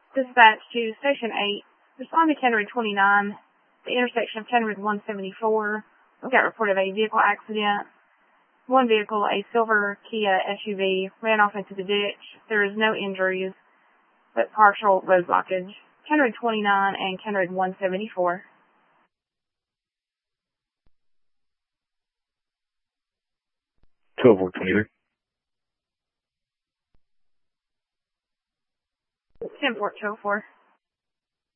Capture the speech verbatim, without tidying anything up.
Dispatch to Station eight. Respond to Kennery twenty-nine, the intersection of Kennery one seventy-four. We've got report of a vehicle accident. One vehicle, a silver Kia S U V, ran off into the ditch. There is no injuries, but partial road blockage. Kennery twenty-nine and Kennery one seventy-four. twelve four twenty-three. ten four two oh four.